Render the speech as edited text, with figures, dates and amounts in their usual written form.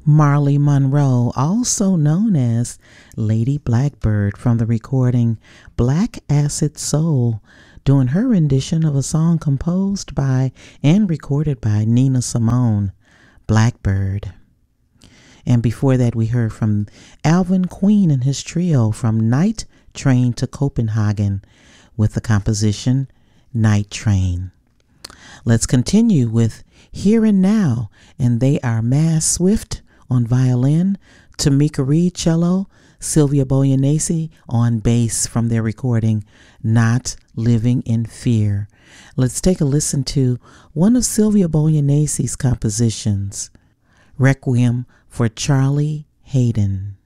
Marley Monroe, also known as Lady Blackbird, from the recording Black Acid Soul, doing her rendition of a song composed by and recorded by Nina Simone, Blackbird. And before that, we heard from Alvin Queen and his trio from Night Train to Copenhagen with the composition Night Train. Let's continue with Here and Now, and they are Mass Swift on violin, Tamika Reed cello, Sylvia Boyanese on bass from their recording Not Living in Fear. Let's take a listen to one of Sylvia Boyanese's compositions, Requiem for Charlie Haydn.